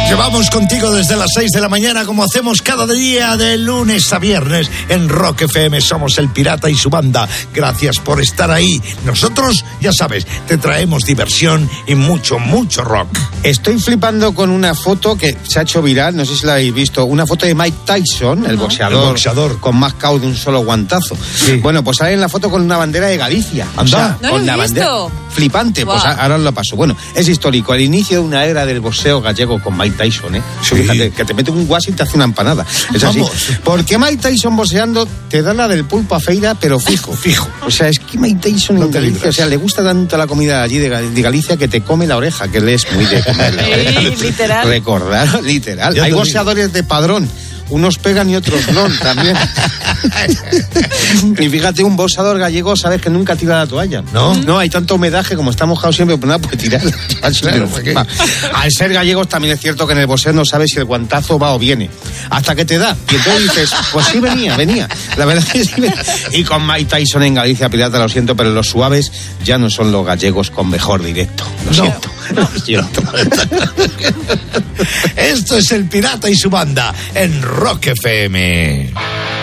Llevamos contigo desde las 6 de la mañana, como hacemos cada día de lunes a viernes en Rock FM. Somos El Pirata y su banda. Gracias por estar ahí. Nosotros, ya sabes, te traemos diversión y mucho, mucho rock. Estoy flipando con una foto que se ha hecho viral, no sé si la habéis visto, una foto de Mike Tyson, el boxeador con más KO de un solo guantazo. Sí. Bueno, pues sale en la foto con una bandera de Galicia. Anda. O sea, ¿No con la bandera flipante, wow. Pues ahora os lo paso. Bueno, es histórico, el inicio de una era del boxeo gallego con Mike Tyson, ¿eh? Sí. Fíjate, que te mete un guas y te hace una empanada. Es así. Porque Mike Tyson boxeando te da la del pulpo a feira, pero fijo. O sea, es que Mike Tyson en Galicia, o sea, le gusta tanto la comida allí de Galicia que te come la oreja, que él es muy de comer la oreja. Sí, literal. Recordar, literal. Hay boxeadores de padrón. Unos pegan y otros no, también. Y fíjate, un boxeador gallego, sabes que nunca tira la toalla. No, hay tanto homenaje, como está mojado siempre, pues nada, pues tirar. Claro, al ser gallegos también es cierto que en el boxeo no sabes si el guantazo va o viene. Hasta que te da. Y entonces dices, pues sí venía. La verdad es que sí venía. Y con Mike Tyson en Galicia, Pirata, lo siento, pero los suaves ya no son los gallegos con mejor directo. Lo siento. Esto es El Pirata y su banda en Rock FM.